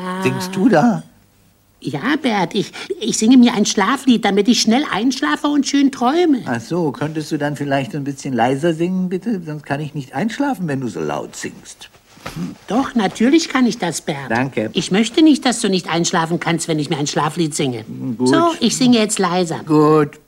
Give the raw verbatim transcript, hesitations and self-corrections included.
Ja. Singst du da? Ja, Bert, ich, ich singe mir ein Schlaflied, damit ich schnell einschlafe und schön träume. Ach so, könntest du dann vielleicht ein bisschen leiser singen, bitte? Sonst kann ich nicht einschlafen, wenn du so laut singst. Doch, natürlich kann ich das, Bert. Danke. Ich möchte nicht, dass du nicht einschlafen kannst, wenn ich mir ein Schlaflied singe. Gut. So, ich singe jetzt leiser. Gut.